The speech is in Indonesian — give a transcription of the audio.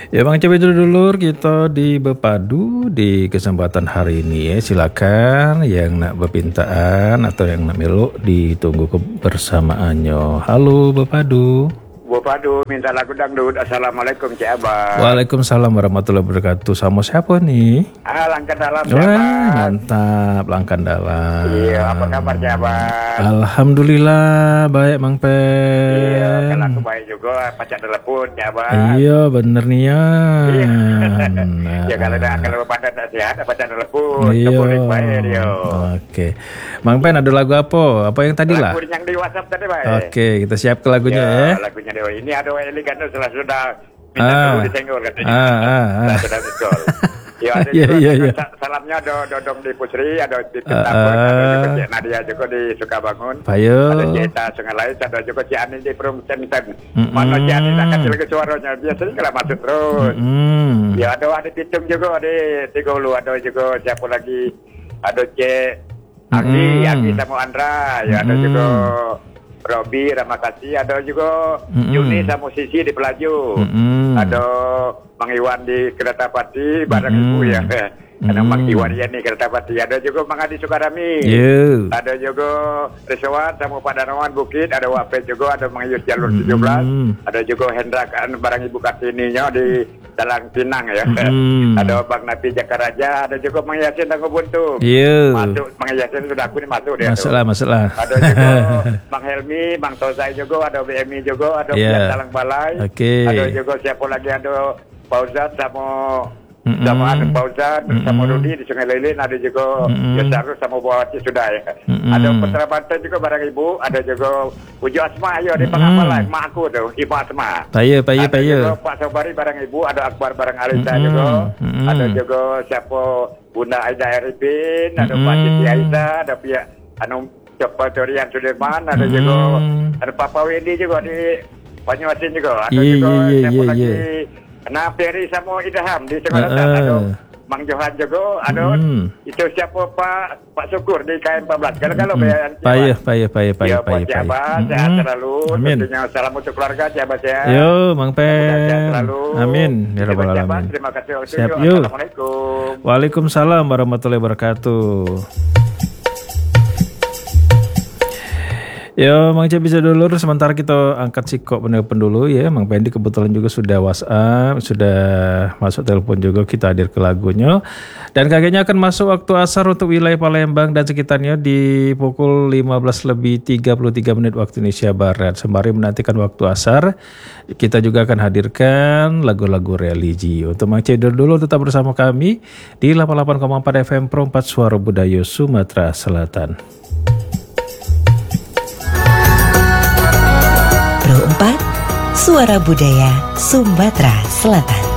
Ya Bang Coba dulur kita di Bepadu di kesempatan hari ini ya. Silakan yang nak berpintaan atau yang nak meluk ditunggu kebersamaannya. Halo Bepadu. Bepadu minta lagu dangdut. Assalamualaikum Cik Abah. Waalaikumsalam warahmatullahi wabarakatuh. Sama siapa nih? Langkan dalam Cik Wah, Abah. mantap, langkan dalam. Iya, apa kabar Cik Abah? Alhamdulillah baik Mang Pen. Iya, kalau aku baik juga pacar telepon Cik Abah. Iya bener nih ya. Ya kalau badan tak sehat pacar telepon. Iya. Kemudian baik dia. Oke. Mang Pen ada lagu apa? Apa yang tadi lah? Lagu yang di WhatsApp tadi baik. Oke, kita siap ke lagunya ya. Lagunya dia. Ini ada Eli kan sudah minta dulu disenggol katanya. Sudah disenggol. Ya ada juga salamnya ada Dodong di Pusri, ada di Tentapun, ada juga Cik Nadia juga di Sukabangun, ada Cita Sungai Lais, ada juga Cik Ani di Perum Centen. Mana Cik Ani tak kasih lagi suaranya, biasanya kalau masuk terus. Ya ada Pitung juga di Tigolu, ada juga siapa lagi, ada Cik Agi sama Andra, ya ada juga Robi, Ramakasih, ada juga Juni sama Sisi di Pelaju, ada Mang Iwan di Kereta Pati, bareng ibu ya. Ada Mang Iwan ya nih Kereta Pati, ada juga Mang Adi Sukarami, ada juga Reswat sama Pak Darmawan Bukit, ada Wapet juga, ada Mang Yus Jalur 17, ada juga Hendra kan barang Ibu Kartininya di Dalang Pinang ya. Ada Bang Napi Jakaraja, ada juga Mang Yasin Tangguh Buntu. Masuk Mang Yasin sudah aku nih masuk dia. Masalah. Ada juga Bang Helmi, Bang Tozai juga, ada BMI juga, ada Dalang Balai. Ada juga siapa lagi, ada Pauzat sama anak Pauzat sama Rudi di Sungai Lilin, ada juga Yosarus sama Bawati sudah ya. Ada Putra Banten juga barang ibu, ada juga Ujo Asma ayo di Pangapalan, mak aku tuh Ibu Asma. Paya. Ada juga Pak Sobari barang ibu, ada Akbar barang Alisa juga. Ada juga siapa Bunda Aida Eripin, ada Pak Siti Aida, ada pihak siapa Dorian Sudirman, ada juga ada Papa Wendy juga di Banyuasin juga, ada juga siapa lagi Ferry sama Idham di Sekolatan, ada Mang Johan juga, ada itu siapa Pak Syukur di KM14. Kalau payah. Sehat selalu. Tentunya salam untuk keluarga, sahabat sehat. Yo, Mang Pen. Amin. Ya Rabbal Alamin. Terima kasih. Siap yuk. Assalamualaikum. Waalaikumsalam warahmatullahi wabarakatuh. Ya Mang Cep bisa dulu sementara kita angkat sikok penelpon dulu ya. Mang Pendi kebetulan juga sudah WhatsApp, sudah masuk telepon juga, kita hadir ke lagunya. Dan kakeknya akan masuk waktu asar untuk wilayah Palembang dan sekitarnya di pukul 15:33 waktu Indonesia Barat. Sembari menantikan waktu asar, kita juga akan hadirkan lagu-lagu religi. Untuk Mang Cep dulu tetap bersama kami di 88,4 FM Pro 4 Suara Budaya Sumatera Selatan. Pro 4 Suara Budaya Sumatera Selatan.